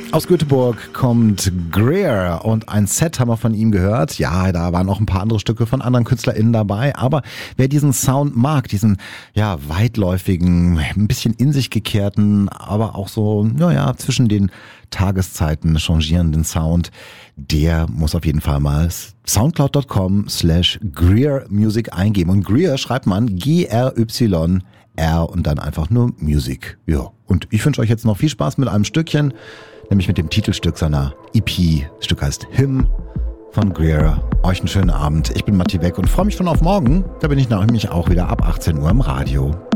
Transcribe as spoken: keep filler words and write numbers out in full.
Aus Göteborg kommt Greer und ein Set haben wir von ihm gehört. Ja, da waren auch ein paar andere Stücke von anderen KünstlerInnen dabei, aber wer diesen Sound mag, diesen ja weitläufigen, ein bisschen in sich gekehrten, aber auch so, naja, zwischen den Tageszeiten changierenden Sound, der muss auf jeden Fall mal soundcloud.com slash Greer Music eingeben. Und Greer schreibt man G R Y R und dann einfach nur Music. Ja, und ich wünsche euch jetzt noch viel Spaß mit einem Stückchen, nämlich mit dem Titelstück seiner E P. Das Stück heißt Him von Greer. Euch einen schönen Abend. Ich bin Matti Beck und freue mich schon auf morgen. Da bin ich nämlich auch wieder ab achtzehn Uhr im Radio.